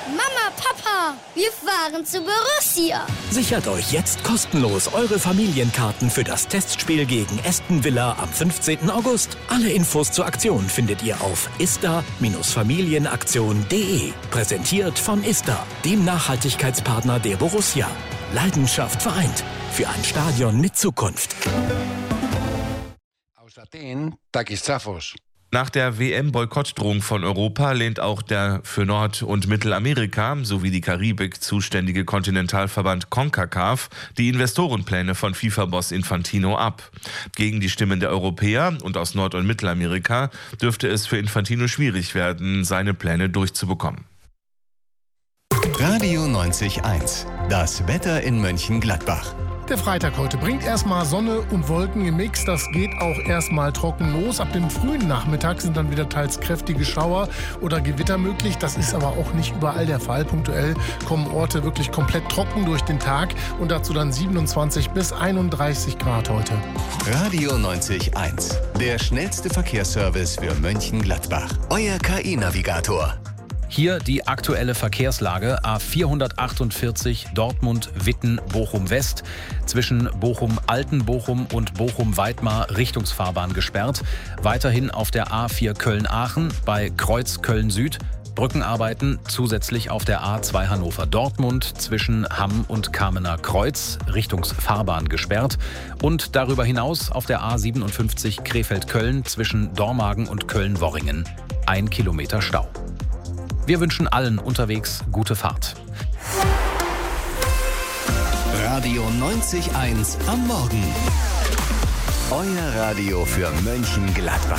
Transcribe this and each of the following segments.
Mama, Papa, wir fahren zu Borussia. Sichert euch jetzt kostenlos eure Familienkarten für das Testspiel gegen Aston Villa am 15. August. Alle Infos zur Aktion findet ihr auf ista-familienaktion.de. Präsentiert von Ista, dem Nachhaltigkeitspartner der Borussia. Leidenschaft vereint. Für ein Stadion mit Zukunft. Aus Athen, Takis Tsafos. Nach der WM-Boykottdrohung von Europa lehnt auch der für Nord- und Mittelamerika sowie die Karibik zuständige Kontinentalverband CONCACAF die Investorenpläne von FIFA-Boss Infantino ab. Gegen die Stimmen der Europäer und aus Nord- und Mittelamerika dürfte es für Infantino schwierig werden, seine Pläne durchzubekommen. Radio 90.1, das Wetter in Mönchengladbach. Der Freitag heute bringt erstmal Sonne und Wolken im Mix. Das geht auch erstmal trocken los. Ab dem frühen Nachmittag sind dann wieder teils kräftige Schauer oder Gewitter möglich. Das ist aber auch nicht überall der Fall. Punktuell kommen Orte wirklich komplett trocken durch den Tag und dazu dann 27 bis 31 Grad heute. Radio 90.1, der schnellste Verkehrsservice für Mönchengladbach. Euer KI-Navigator. Hier die aktuelle Verkehrslage. A448 Dortmund-Witten-Bochum-West. Zwischen Bochum-Altenbochum und Bochum-Weidmar Richtungsfahrbahn gesperrt. Weiterhin auf der A4 Köln-Aachen bei Kreuz Köln-Süd. Brückenarbeiten zusätzlich auf der A2 Hannover-Dortmund zwischen Hamm und Kamener Kreuz, Richtungsfahrbahn gesperrt. Und darüber hinaus auf der A57 Krefeld-Köln zwischen Dormagen und Köln-Worringen. 1 Kilometer Stau. Wir wünschen allen unterwegs gute Fahrt. Radio 90.1 am Morgen. Euer Radio für Mönchengladbach.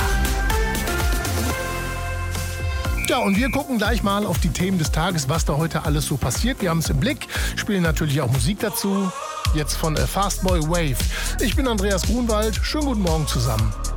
Ja, und wir gucken gleich mal auf die Themen des Tages, was da heute alles so passiert. Wir haben es im Blick, spielen natürlich auch Musik dazu. Jetzt von Fastboy Wave. Ich bin Andreas Grunwald. Schönen guten Morgen zusammen.